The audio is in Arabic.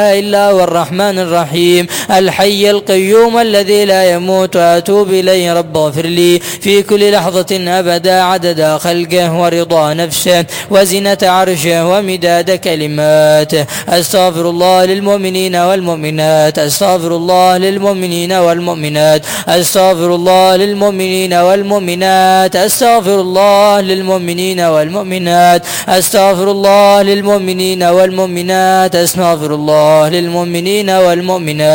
إلا هو الرحمن الرحيم الحي القيوم الذي لا يموت وأتوب إليه. رب اغفر لي في كل لحظة أبدا عدد خلقه ورضا نفسه وزنة عرشه ومداد كلماته. أستغفر الله للمؤمنين والمؤمنات، أستغفر الله للمؤمنين والمؤمنات، أستغفر الله للمؤمنين والمؤمنات، أستغفر الله للمؤمنين والمؤمنات، أستغفر الله للمؤمنين والمؤمنات، أستغفر الله للمؤمنين والمؤمنات.